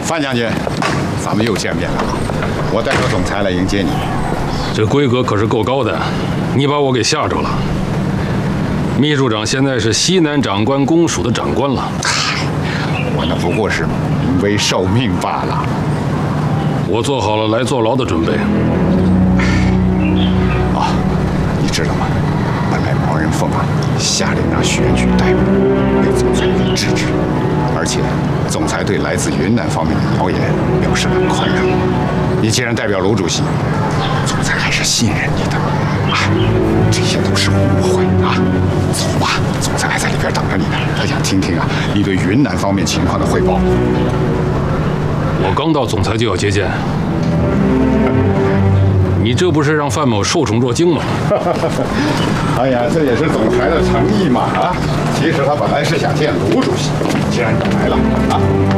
范将军，咱们又见面了。我代表总裁来迎接你。 这规格可是够高的，你把我给吓着了。秘书长现在是西南长官公署的长官了。 嗨，我那不过是临危受命罢了。 我做好了来坐牢的准备。 啊，你知道吗？本来毛人凤啊下令让许元举逮捕，被总裁给制止，而且总裁对来自云南方面的谣言表示了宽容。你既然代表卢主席，总裁还是信任你的。啊，这些都是误会啊！走吧，总裁还在里边等着你呢，他想听听啊你对云南方面情况的汇报。 我刚到，总裁就要接见。你这不是让范某受宠若惊吗？ 哎呀，这也是总裁的诚意嘛啊！其实他本来是想见卢主席，既然你来了啊，